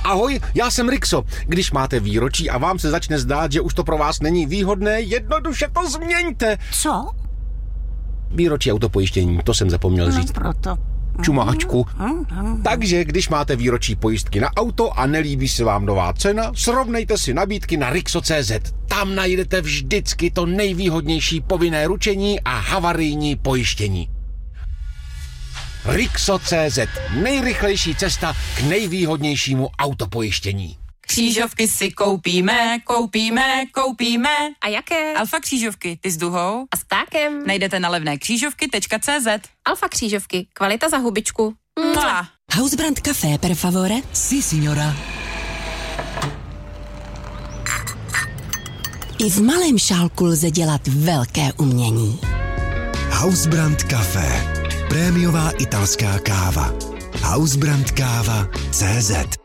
Ahoj, já jsem Rixo. Když máte výročí a vám se začne zdát, že už to pro vás není výhodné, jednoduše to změňte. Co? Výročí autopojištění, to jsem zapomněl říct. Proto. Čumáčku. Takže když máte výročí pojistky na auto a nelíbí se vám nová cena, srovnejte si nabídky na Rixo.cz. Tam najdete vždycky to nejvýhodnější povinné ručení a havarijní pojištění. Rixo.cz. Nejrychlejší cesta k nejvýhodnějšímu autopojištění. Křížovky si koupíme. A jaké? Alfa křížovky, ty s duhou A s ptákem. najdete na levnékřížovky.cz. Alfa křížovky, kvalita za hubičku. Mua. Hausbrand Café per favore? Sí, signora. I v malém šálku lze dělat velké umění. Hausbrand Café. Prémiová italská káva. Hausbrandkáva.cz